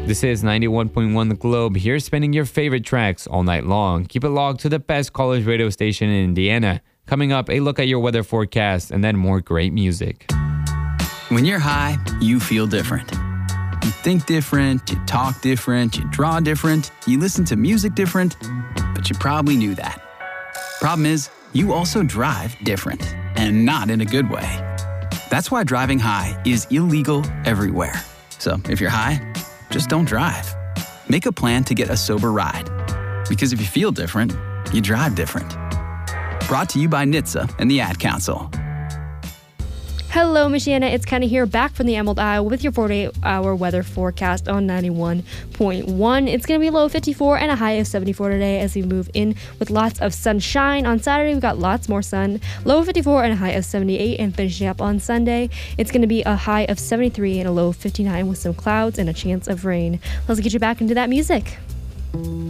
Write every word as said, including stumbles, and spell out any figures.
This is ninety-one point one The Globe, here spinning your favorite tracks all night long. Keep it logged to the best college radio station in Indiana. Coming up, a look at your weather forecast and then more great music. When you're high, you feel different. You think different, you talk different, you draw different, you listen to music different, but you probably knew that. Problem is, you also drive different, and not in a good way. That's why driving high is illegal everywhere. So if you're high, just don't drive. Make a plan to get a sober ride. Because if you feel different, you drive different. Brought to you by N H T S A and the Ad Council. Hello, Michiana. It's Kenna here, back from the Emerald Isle with your forty-eight hour weather forecast on ninety-one point one. It's going to be a low of fifty-four and a high of seventy-four today as we move in with lots of sunshine. On Saturday, we've got lots more sun. Low of fifty-four and a high of seventy-eight. And finishing up on Sunday, it's going to be a high of seventy-three and a low of fifty-nine with some clouds and a chance of rain. Let's get you back into that music.